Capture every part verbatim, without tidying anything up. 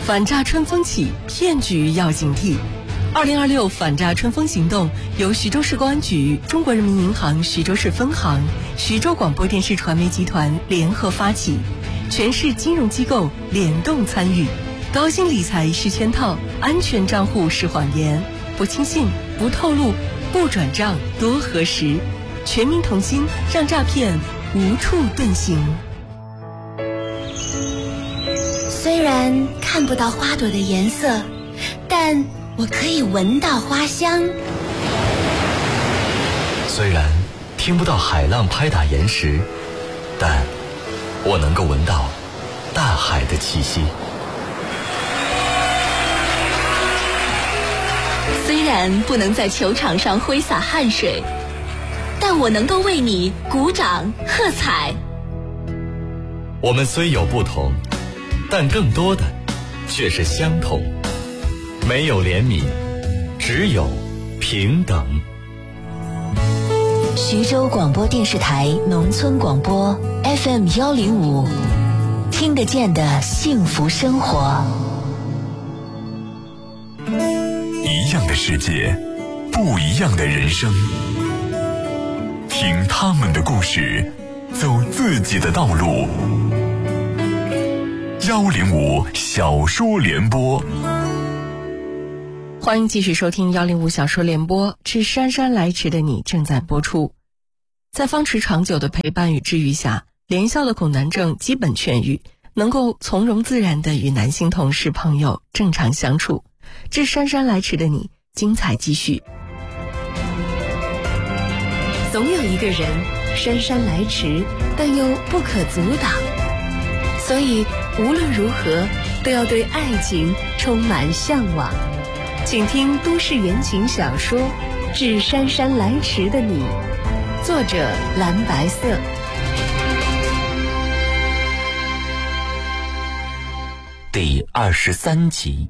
反诈春风起，骗局要警惕。二零二六反诈春风行动由徐州市公安局、中国人民银行徐州市分行、徐州广播电视传媒集团联合发起，全市金融机构联动参与。高薪理财是圈套，安全账户是谎言，不轻信，不透露，不转账，多核实。全民同心，让诈骗无处遁形。 虽然看不到花朵的颜色，但我可以闻到花香。 虽然听不到海浪拍打岩石，但我能够闻到大海的气息。 虽然不能在球场上挥洒汗水，但我能够为你鼓掌喝彩。 我们虽有不同，但更多的却是相同。没有怜悯，只有平等。 徐州广播电视台农村广播 F M 幺零五，听得见的幸福生活。 一样的世界，不一样的人生。听他们的故事，走自己的道路。幺零五小说联播， 欢迎继续收听幺零五小说联播，致姗姗来迟的你正在播出。在方池长久的陪伴与治愈下，连笑的恐男症基本痊愈，能够从容自然地与男性同事朋友正常相处。致姗姗来迟的你，精彩继续。 总有一个人姗姗来迟，但又不可阻挡，所以无论如何都要对爱情充满向往。请听都市言情小说《致姗姗来迟的你》，作者蓝白色。 第二十三集。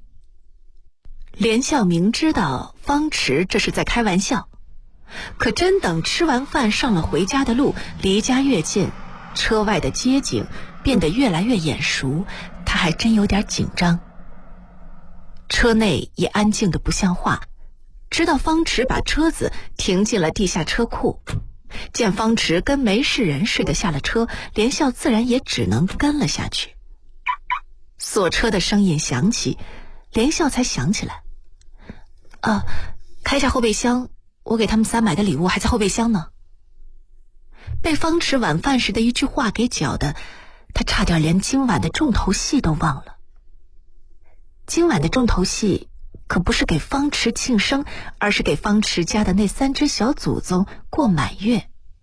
连笑明知道方池这是在开玩笑，可真等吃完饭上了回家的路，离家越近，车外的街景变得越来越眼熟，他还真有点紧张。车内也安静得不像话，直到方池把车子停进了地下车库。见方池跟没事人似的下了车，连笑自然也只能跟了下去。锁车的声音响起，连笑才想起来，啊，开下后备箱，我给他们仨买的礼物还在后备箱呢。被方池晚饭时的一句话给搅的，他差点连今晚的重头戏都忘了。今晚的重头戏可不是给方池庆生，而是给方池家的那三只小祖宗过满月。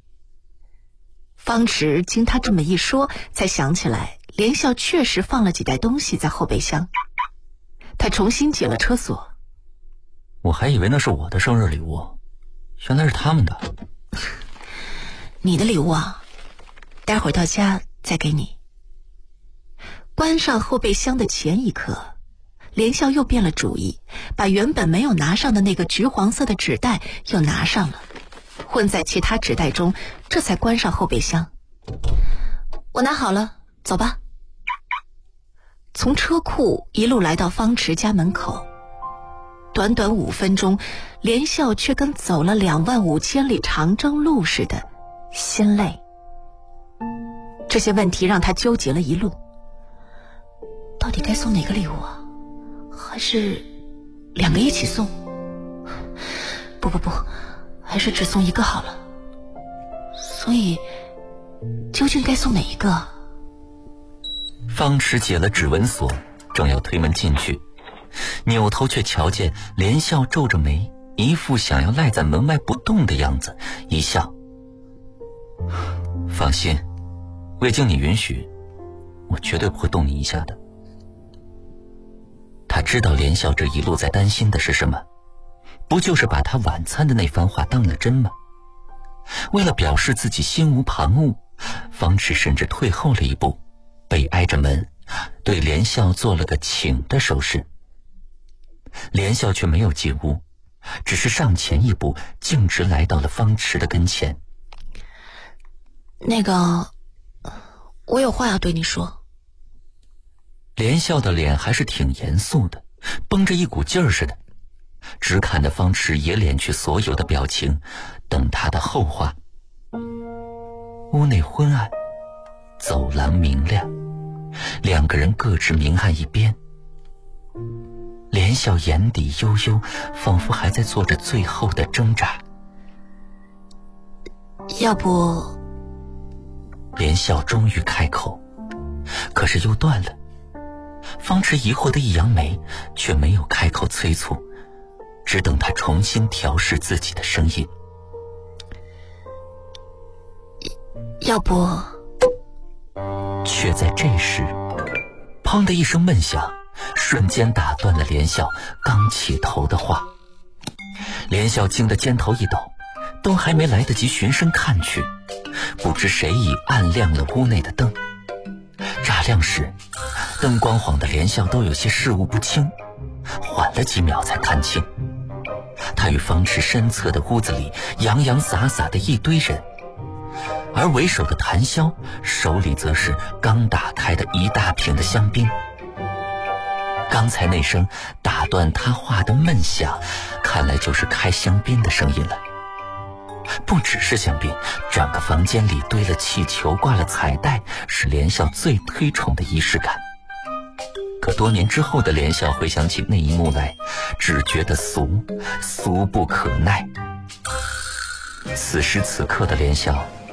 方池经他这么一说，才想起来连笑确实放了几袋东西在后备箱。他重新解了车锁。 我还以为那是我的生日礼物，原来是他们的。 你的礼物啊，待会儿到家再给你。关上后备箱的前一刻，连笑又变了主意，把原本没有拿上的那个橘黄色的纸袋又拿上了，混在其他纸袋中，这才关上后备箱。我拿好了，走吧。从车库一路来到方池家门口，短短五分钟，连笑却跟走了两万五千里长征路似的心累。这些问题让他纠结了一路，到底该送哪个礼物啊？还是两个一起送？不不不，还是只送一个好了。所以究竟该送哪一个？ 方池解了指纹锁，正要推门进去，扭头却瞧见连笑皱着眉，一副想要赖在门外不动的样子，一笑，放心，未经你允许，我绝对不会动你一下的。他知道连笑这一路在担心的是什么，不就是把他晚餐的那番话当了真吗？为了表示自己心无旁骛，方池甚至退后了一步，背挨着门，对连笑做了个请的手势。连笑却没有进屋，只是上前一步，径直来到了方池的跟前。 那个，我有话要对你说。 连笑的脸还是挺严肃的，绷着一股劲儿似的，只看得方池也敛去所有的表情，等他的后话。屋内昏暗，走廊明亮，两个人各执明暗一边。连笑眼底悠悠，仿佛还在做着最后的挣扎。 要不…… 连笑终于开口，可是又断了。方池疑惑的一扬眉，却没有开口催促，只等他重新调试自己的声音。 要不…… 却在这时，砰的一声闷响，瞬间打断了连笑刚起头的话。连笑惊得肩头一抖，都还没来得及循声看去，不知谁已暗亮了屋内的灯。乍亮时，灯光晃得连笑都有些视物不清，缓了几秒才看清，他与方池身侧的屋子里洋洋洒洒的一堆人，而为首的谭潇手里则是刚打开的一大瓶的香槟。刚才那声打断他话的闷响，看来就是开香槟的声音了。不只是香槟，整个房间里堆了气球，挂了彩带，是连笑最推崇的仪式感。可多年之后的连笑回想起那一幕来，只觉得俗，俗不可耐。此时此刻的连笑